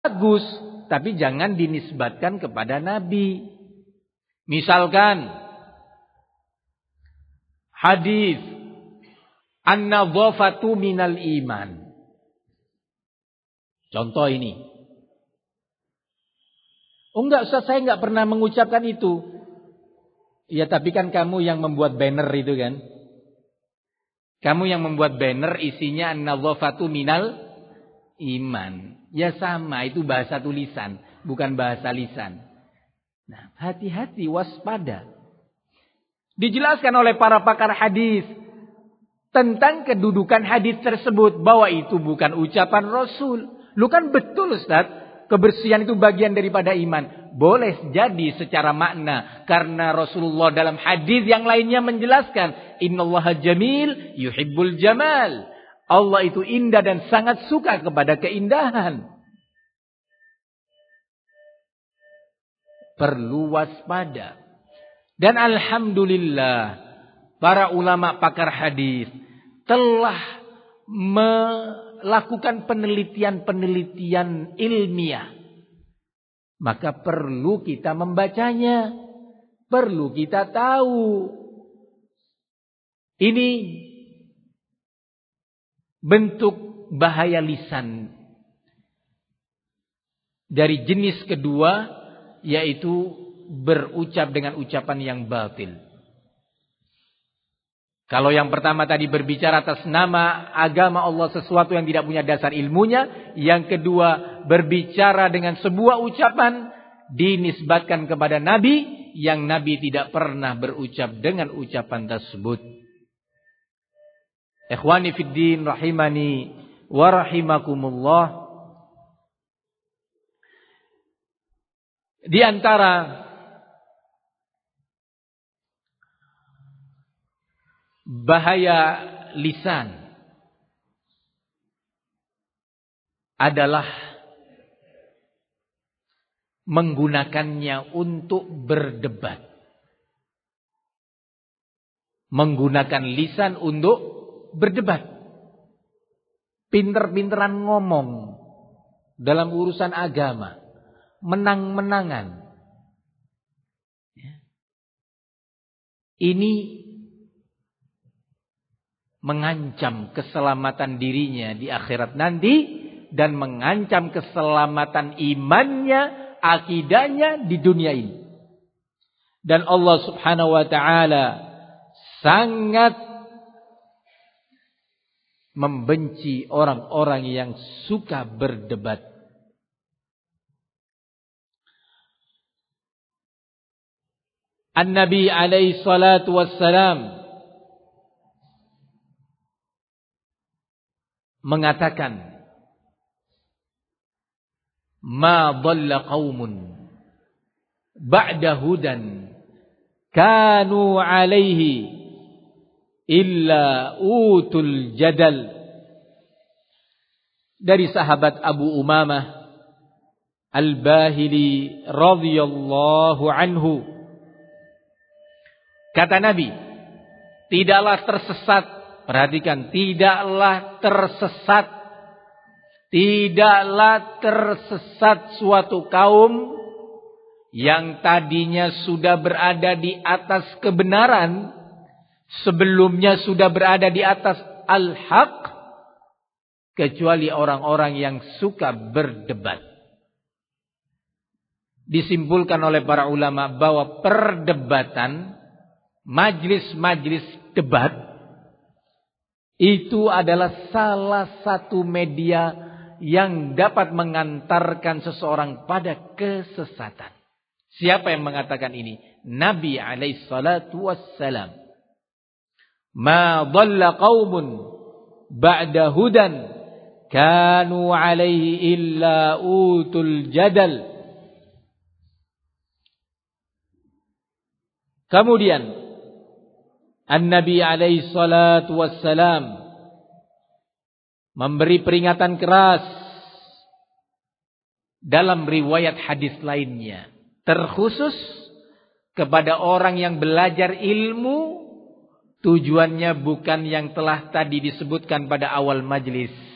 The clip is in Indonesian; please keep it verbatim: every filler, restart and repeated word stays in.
bagus, tapi jangan dinisbatkan kepada Nabi. Misalkan hadis an-nadhafatu minal iman. Contoh ini. Oh enggak Ustaz, saya enggak pernah mengucapkan itu. Ya tapi kan kamu yang membuat banner itu kan. Kamu yang membuat banner isinya an-nadhafatu minal iman. Ya sama, itu bahasa tulisan, bukan bahasa lisan. Nah, hati-hati, waspada. Dijelaskan oleh para pakar hadis tentang kedudukan hadis tersebut, bahwa itu bukan ucapan Rasul. Lu kan betul Ustaz, kebersihan itu bagian daripada iman. Boleh jadi secara makna, karena Rasulullah dalam hadis yang lainnya menjelaskan, innallaha jamil yuhibbul jamal. Allah itu indah dan sangat suka kepada keindahan. Perlu waspada. Dan alhamdulillah, para ulama pakar hadis telah melakukan penelitian-penelitian ilmiah. Maka perlu kita membacanya. Perlu kita tahu. Ini bentuk bahaya lisan dari jenis kedua, yaitu berucap dengan ucapan yang batil. Kalau yang pertama tadi berbicara atas nama agama Allah sesuatu yang tidak punya dasar ilmunya. Yang kedua berbicara dengan sebuah ucapan dinisbatkan kepada Nabi yang Nabi tidak pernah berucap dengan ucapan tersebut. Ikhwani fiddin rahimani wa rahimakumullah. Di antara bahaya lisan adalah menggunakannya untuk berdebat. Menggunakan lisan untuk berdebat. Pinter-pinteran ngomong dalam urusan agama. Menang-menangan. Ini mengancam keselamatan dirinya di akhirat nanti. Dan mengancam keselamatan imannya, akidahnya di dunia ini. Dan Allah subhanahu wa ta'ala sangat membenci orang-orang yang suka berdebat. An-Nabi alaihi salatu wassalam mengatakan, ma dhalla qaumun ba'da hudan kanu alaihi illa utul jadal. Dari sahabat Abu Umamah Al-Bahili radhiyallahu anhu, kata Nabi, tidaklah tersesat, perhatikan, tidaklah tersesat, tidaklah tersesat suatu kaum yang tadinya sudah berada di atas kebenaran, sebelumnya sudah berada di atas al-haq, kecuali orang-orang yang suka berdebat. Disimpulkan oleh para ulama bahwa perdebatan, majlis-majlis debat, itu adalah salah satu media yang dapat mengantarkan seseorang pada kesesatan. Siapa yang mengatakan ini? Nabi alaihi salatu wassalam. Ma dhalla qaumun ba'da hudan kanu alaihi illa utul jadal. Kemudian An-Nabi alaihi salatu wassalam memberi peringatan keras dalam riwayat hadis lainnya, terkhusus kepada orang yang belajar ilmu. Tujuannya bukan yang telah tadi disebutkan pada awal majlis.